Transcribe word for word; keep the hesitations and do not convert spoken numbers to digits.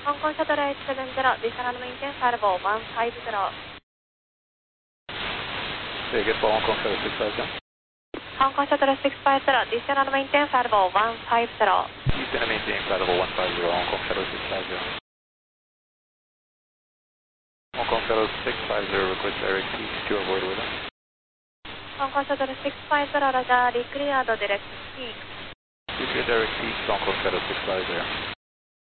香港シャトル エイチセブンゼロ、ディショナルメインテンサルボーワンファイブゼロ。 Vegas på Hong Kong Shuttle six five zero. 香港シャトルシックスファイブゼロ、ディショナルメインテンサルボーワンファイブゼロ。 Eastern maintain Incredible one five zero, Hong Kong Shuttle six five zero. Hong Kong Shuttle six five zero, request direct east to avoid weather. 香港シャトルシックスファイブゼロ、ラジャー、リクリアードディレクトピーク。 Please get direct east, Hong Kong Shuttle six five zero.